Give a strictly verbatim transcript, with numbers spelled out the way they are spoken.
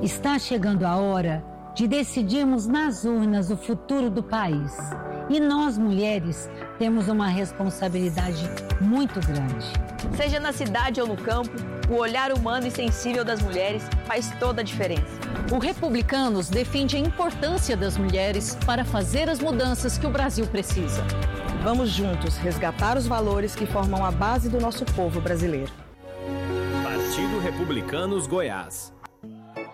Está chegando a hora de decidirmos nas urnas o futuro do país. E nós, mulheres, temos uma responsabilidade muito grande. Seja na cidade ou no campo, o olhar humano e sensível das mulheres faz toda a diferença. O Republicanos defende a importância das mulheres para fazer as mudanças que o Brasil precisa. Vamos juntos resgatar os valores que formam a base do nosso povo brasileiro. Partido Republicanos Goiás.